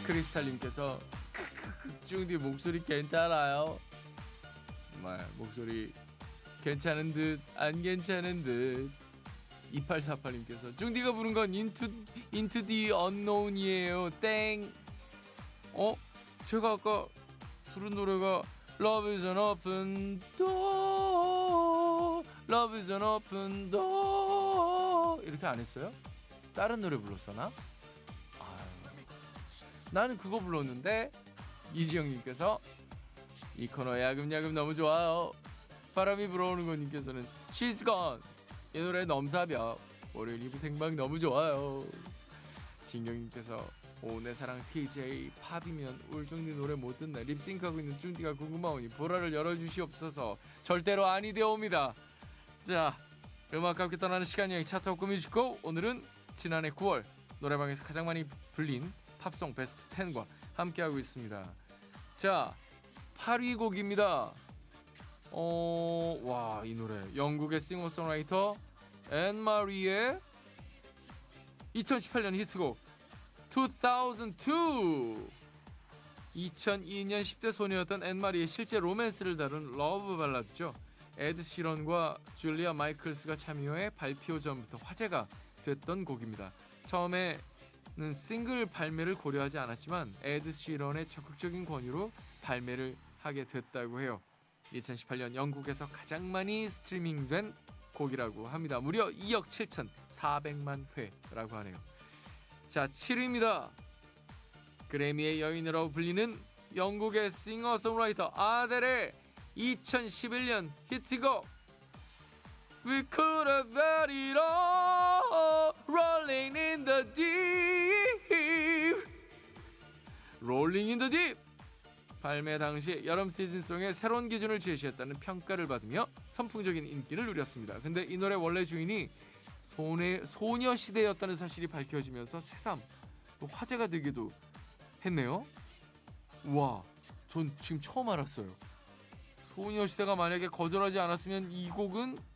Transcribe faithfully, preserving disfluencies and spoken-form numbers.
크리스탈님께서 쭝디 목소리 괜찮아요? 정말 목소리 괜찮은 듯 안 괜찮은 듯. 이팔사팔님께서 쭝디가 부른 건 인투 인투 디 언노운이에요. 땡. 어? 제가 아까 부른 노래가 Love is an open door, Love is an open door 이렇게 안 했어요? 다른 노래 불렀었나? 아유, 나는 그거 불렀는데. 이지영님께서 이 코너 야금야금 너무 좋아요. 바람이 불어오는 것님께서는 She's gone, 이 노래 넘사벽, 월요일 이 부 생방 너무 좋아요. 진경님께서 오, 내 사랑 티제이 팝이면 울중디 노래 못 듣나 립싱크하고 있는 쭝디가 궁금하오니 보라를 열어주시옵소서. 절대로 아니 되옵니다. 자, 음악과 함께 떠나는 시간 여행 차트오크 뮤직고, 오늘은 지난해 구월 노래방에서 가장 많이 불린 팝송 베스트 텐과 함께하고 있습니다. 자, 팔 위 곡입니다. 어, 와, 이 노래 영국의 싱어송라이터 앤 마리의 이천십팔 년 히트곡 이천이. 이천이 년 십 대 소녀였던 앤 마리의 실제 로맨스를 다룬 러브 발라드죠. 에드 시런과 줄리아 마이클스가 참여해 발표 전부터 화제가 됐던 곡입니다. 처음에는 싱글 발매를 고려하지 않았지만 에드 시런의 적극적인 권유로 발매를 하게 됐다고 해요. 이천십팔 년 영국에서 가장 많이 스트리밍된 곡이라고 합니다. 무려 이억 칠천사백만 회라고 하네요. 자, 칠 위입니다. 그래미의 여인이라고 불리는 영국의 싱어송라이터 아델의 이천십일 년 히트곡 We could have had it all, rolling in the deep, rolling in the deep. 발매 당시 여름 시즌송의 새로운 기준을 제시했다는 평가를 받으며 선풍적인 인기를 누렸습니다. 근데 이 노래 원래 주인이 소녀, 소녀시대였다는 사실이 밝혀지면서 새삼 또 화제가 되기도 했네요. 와, 전 지금 처음 알았어요. 소녀시대가 만약에 거절하지 않았으면 이 곡은